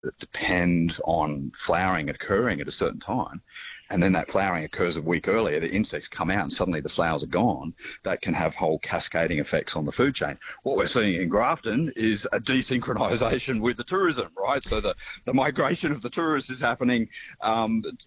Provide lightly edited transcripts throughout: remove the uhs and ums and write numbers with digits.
that depend on flowering occurring at a certain time, and then that flowering occurs a week earlier, the insects come out and suddenly the flowers are gone, that can have whole cascading effects on the food chain. What we're seeing in Grafton is a desynchronisation with the tourism, right? So the migration of the tourists is happening, out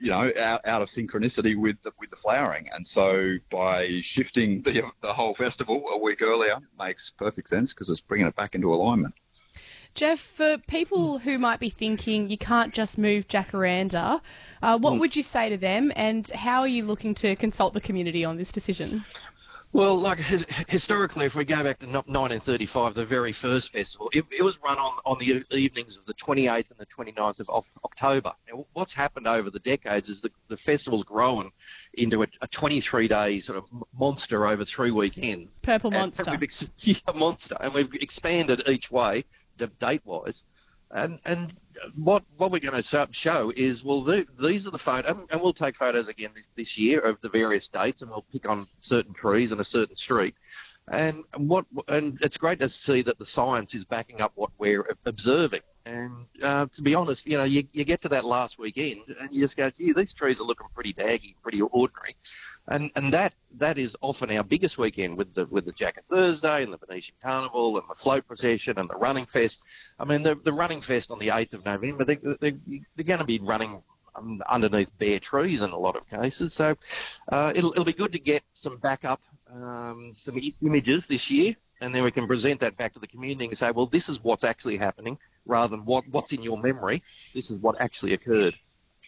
of synchronicity with the flowering. And so by shifting the whole festival a week earlier makes perfect sense because it's bringing it back into alignment. Jeff, for people who might be thinking you can't just move Jacaranda, what would you say to them, and how are you looking to consult the community on this decision? Well, like historically, if we go back to 1935, the very first festival, it was run on the evenings of the 28th and the 29th of October. Now, what's happened over the decades is the festival's grown into a 23-day sort of monster over 3 weekends. Purple monster. Monster. And we've expanded each way, date-wise. And what we're going to show is, these are the photos, and we'll take photos again this year of the various dates, and we'll pick on certain trees and a certain street. And it's great to see that the science is backing up what we're observing. And to be honest, you get to that last weekend and you just go, gee, these trees are looking pretty daggy, pretty ordinary. And that is often our biggest weekend with the Jacker Thursday and the Venetian Carnival and the float procession and the running fest. I mean, the running fest on the 8th of November, they're going to be running underneath bare trees in a lot of cases. So it'll be good to get some backup, some images this year, and then we can present that back to the community and say, well, this is what's actually happening, rather than what's in your memory. This is what actually occurred.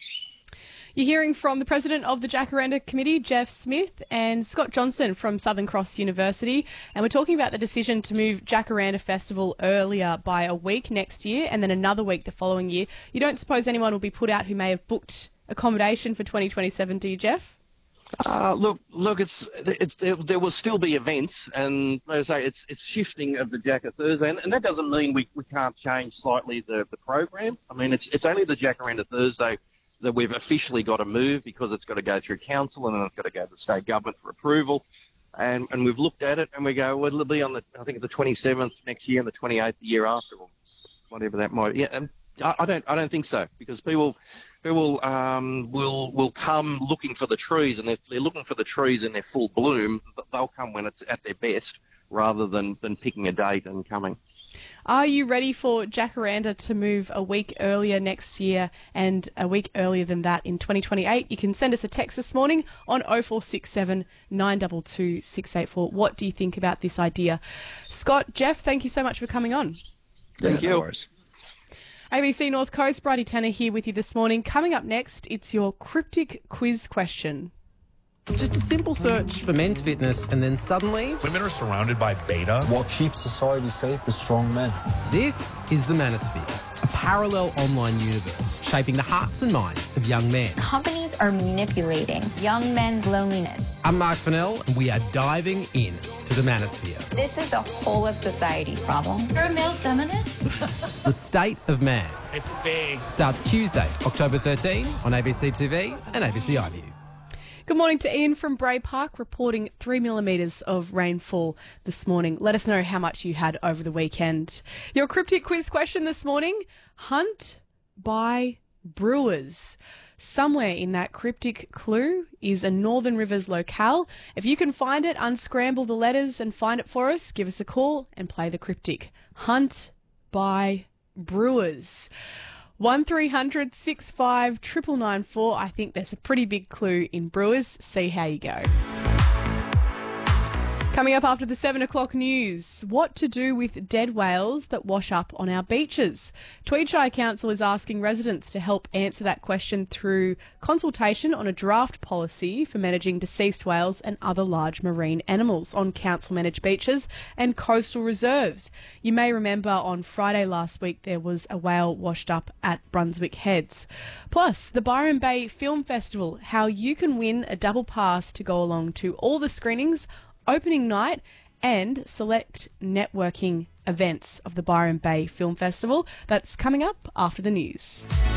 You're hearing from the president of the Jacaranda Committee, Jeff Smith, and Scott Johnson from Southern Cross University, and we're talking about the decision to move Jacaranda Festival earlier by a week next year and then another week the following year. You don't suppose anyone will be put out who may have booked accommodation for 2027, do you, Jeff? Look, there will still be events, and as I say, it's shifting of the Jacker Thursday, and that doesn't mean we can't change slightly the program. I mean, it's only the Jacaranda Thursday that we've officially got to move because it's got to go through council and then it's got to go to the state government for approval. And we've looked at it and we go, well, it'll be on the 27th next year and the 28th the year after, or whatever that might be. Yeah, and I don't think so, because people will come looking for the trees, and if they're looking for the trees in their full bloom, they'll come when it's at their best, rather than picking a date and coming. Are you ready for Jacaranda to move a week earlier next year and a week earlier than that in 2028? You can send us a text this morning on 0467 922 684. What do you think about this idea? Scott, Jeff, thank you so much for coming on. Thank you. No worries. ABC North Coast, Bridie Tanner here with you this morning. Coming up next, it's your cryptic quiz question. Just a simple search for men's fitness, and then suddenly women are surrounded by beta. What keeps society safe is strong men. This is the Manosphere, a parallel online universe shaping the hearts and minds of young men. Companies are manipulating young men's loneliness. I'm Mark Fennell, and we are diving in to the Manosphere. This is a whole of society problem. You're a male feminist? The State of Man. It's big. Starts Tuesday, October 13 on ABC TV and ABC iView. Good morning to Ian from Bray Park, reporting 3 millimetres of rainfall this morning. Let us know how much you had over the weekend. Your cryptic quiz question this morning: hunt by brewers. Somewhere in that cryptic clue is a Northern Rivers locale. If you can find it, unscramble the letters and find it for us. Give us a call and play the cryptic. Hunt by brewers. 1300 65 99994. I think there's a pretty big clue in brewers. See how you go. Coming up after the 7 o'clock news, what to do with dead whales that wash up on our beaches? Tweed Shire Council is asking residents to help answer that question through consultation on a draft policy for managing deceased whales and other large marine animals on council-managed beaches and coastal reserves. You may remember on Friday last week there was a whale washed up at Brunswick Heads. Plus, the Byron Bay Film Festival, how you can win a double pass to go along to all the screenings, opening night and select networking events of the Byron Bay Film Festival. That's coming up after the news.